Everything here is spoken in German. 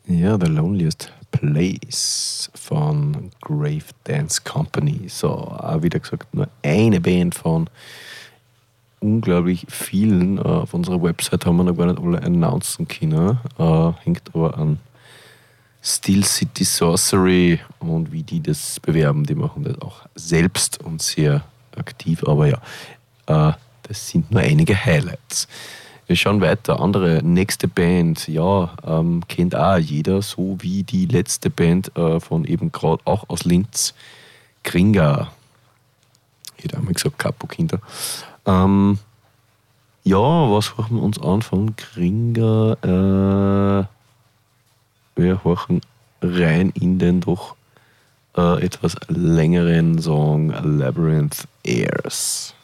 Ja, The Loneliest Place von Grave Dance Company. So, auch wieder gesagt, nur eine Band von unglaublich vielen. Auf unserer Website haben wir noch gar nicht alle announcen können. Hängt aber an Steel City Sorcery und wie die das bewerben. Die machen das auch selbst und sehr aktiv. Aber ja, das sind nur einige Highlights. Wir schauen weiter. Andere, nächste Band, ja, kennt auch jeder, so wie die letzte Band von eben gerade auch aus Linz, Kringa. Ich hätte einmal gesagt Capo-Kinder. Ja, was horchen wir uns an von Kringa? Wir horchen rein in den doch etwas längeren Song Labyrinth Airs.